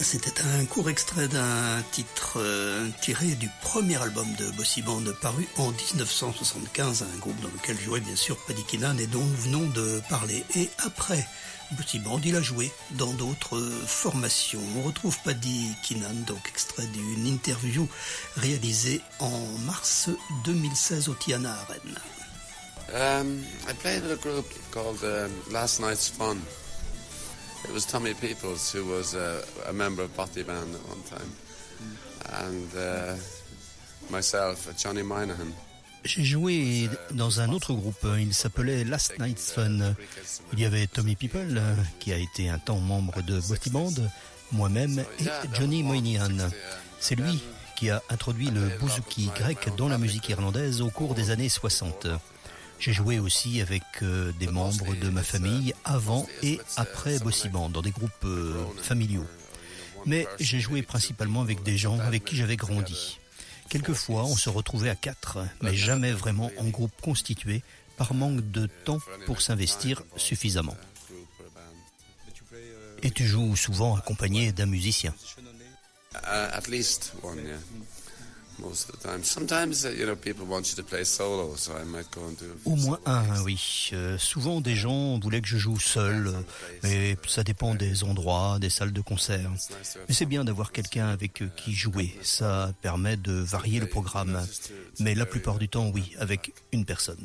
C'était un court extrait d'un titre tiré du premier album de Bossy Band paru en 1975, un groupe dans lequel jouait bien sûr Paddy Keenan et dont nous venons de parler. Et après Bossy Band, il a joué dans d'autres formations. On retrouve Paddy Keenan, donc extrait d'une interview réalisée en mars 2016 au Tiana Arena. I played with a group called Last Night's Fun. It was Tommy Peoples, who was a member of Botty Band at one time, and myself, Johnny Moynihan. J'ai joué dans un autre groupe, il s'appelait Last Night's Fun. Il y avait Tommy People, qui a été un temps membre de Botty Band, moi-même et Johnny Moynihan. C'est lui qui a introduit le bouzouki grec dans la musique irlandaise au cours des années 60. J'ai joué aussi avec des membres de ma famille avant et après Bossy Band, dans des groupes familiaux. Mais j'ai joué principalement avec des gens avec qui j'avais grandi. Quelquefois, on se retrouvait à 4, mais jamais vraiment en groupe constitué, par manque de temps pour s'investir suffisamment. Et tu joues souvent accompagné d'un musicien. At least one, yeah. Most of the time. Sometimes, people want you to play solo, so I might go and do. Au moins un, oui. Souvent, des gens voulaient que je joue seul, mais ça dépend des endroits, des salles de concert. Mais c'est bien d'avoir quelqu'un avec qui jouer. Ça permet de varier le programme. Mais la plupart du temps, oui, avec une personne.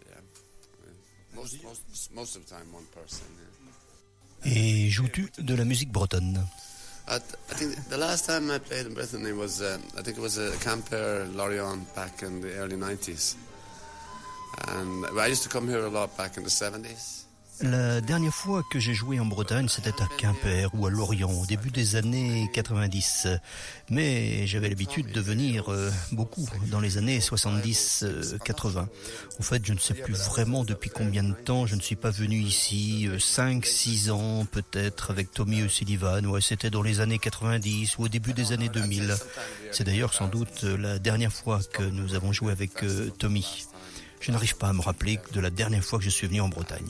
Most of the time, one person. Et joues-tu de la musique bretonne? I think the last time I played in Brittany was, I think it was a Camper Lorient back in the early 90s. And I used to come here a lot back in the 70s. La dernière fois que j'ai joué en Bretagne, c'était à Quimper ou à Lorient, au début des années 90. Mais j'avais l'habitude de venir beaucoup dans les années 70-80. En fait, je ne sais plus vraiment depuis combien de temps je ne suis pas venu ici. 5-6 ans peut-être avec Tommy O'Sullivan. Ouais, c'était dans les années 90 ou au début des années 2000. C'est d'ailleurs sans doute la dernière fois que nous avons joué avec Tommy. Je n'arrive pas à me rappeler de la dernière fois que je suis venu en Bretagne.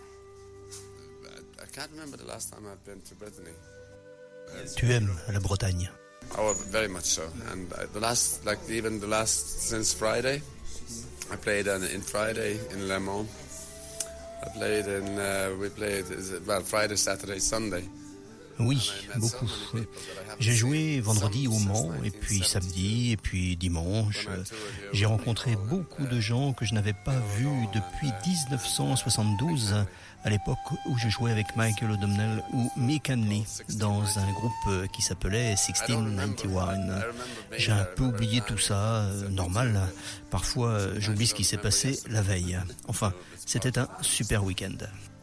Tu aimes la Bretagne? Oh, very much so. And the last since Friday, I played in Friday in Le Mans. I played Friday, Saturday, Sunday. Oui, beaucoup. J'ai joué vendredi au Mans, et puis samedi, et puis dimanche. J'ai rencontré beaucoup de gens que je n'avais pas vus depuis 1972, à l'époque où je jouais avec Michael O'Donnell ou Mick Hanley dans un groupe qui s'appelait 1691. J'ai un peu oublié tout ça, normal. Parfois, j'oublie ce qui s'est passé la veille. Enfin, c'était un super week-end.